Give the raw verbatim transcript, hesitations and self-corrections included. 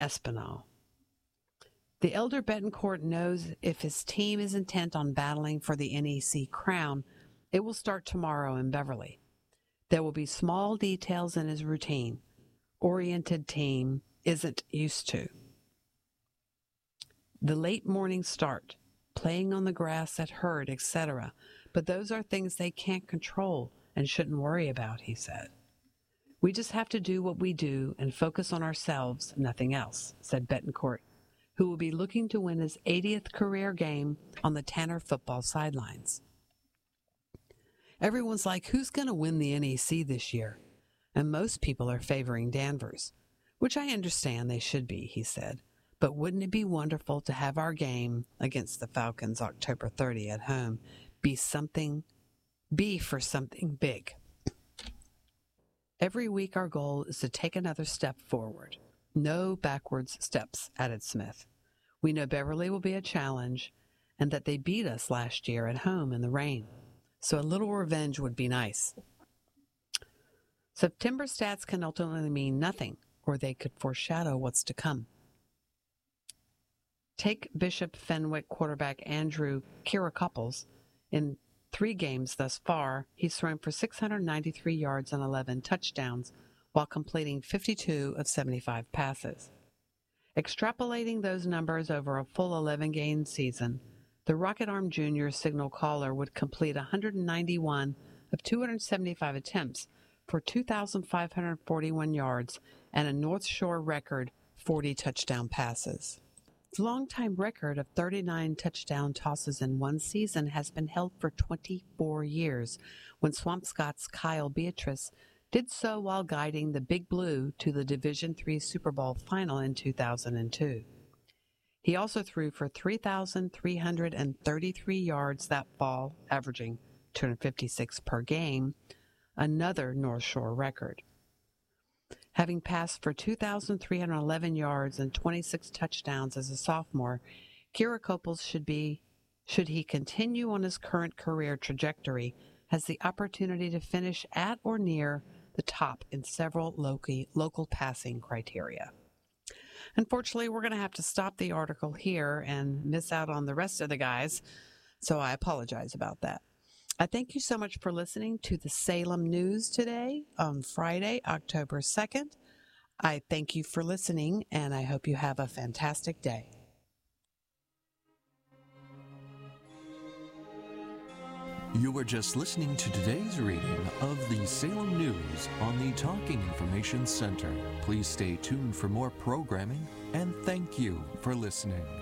Espinal. The elder Betancourt knows if his team is intent on battling for the N E C crown, it will start tomorrow in Beverly. There will be small details in his routine. Oriented team isn't used to. The late morning start, playing on the grass at herd, et cetera, but those are things they can't control and shouldn't worry about, he said. We just have to do what we do and focus on ourselves, nothing else, said Betancourt, who will be looking to win his eightieth career game on the Tanner football sidelines. Everyone's like, who's going to win the N E C this year? And most people are favoring Danvers, which I understand they should be, he said. But wouldn't it be wonderful to have our game against the Falcons October thirtieth at home be something, be for something big? Every week our goal is to take another step forward. No backwards steps, added Smith. We know Beverly will be a challenge and that they beat us last year at home in the rain. So a little revenge would be nice. September stats can ultimately mean nothing, or they could foreshadow what's to come. Take Bishop Fenwick quarterback Andrew Kirakoppels. In three games thus far, he's thrown for six hundred ninety-three yards and eleven touchdowns, while completing fifty-two of seventy-five passes. Extrapolating those numbers over a full eleven-game season, the Rocket Arm Junior signal caller would complete one hundred ninety-one of two hundred seventy-five attempts for two thousand five hundred forty-one yards and a North Shore record forty touchdown passes. His longtime record of thirty-nine touchdown tosses in one season has been held for twenty-four years, when Swampscott's Kyle Beatrice did so while guiding the Big Blue to the Division three Super Bowl final in two thousand two. He also threw for three thousand three hundred thirty-three yards that fall, averaging two hundred fifty-six per game, another North Shore record. Having passed for two thousand three hundred eleven yards and twenty-six touchdowns as a sophomore, Kirakoppels should be, should he continue on his current career trajectory, has the opportunity to finish at or near the top in several local, local passing criteria. Unfortunately, we're going to have to stop the article here and miss out on the rest of the guys, so I apologize about that. I thank you so much for listening to the Salem News today on Friday, October second. I thank you for listening, and I hope you have a fantastic day. You were just listening to today's reading of the Salem News on the Talking Information Center. Please stay tuned for more programming, and thank you for listening.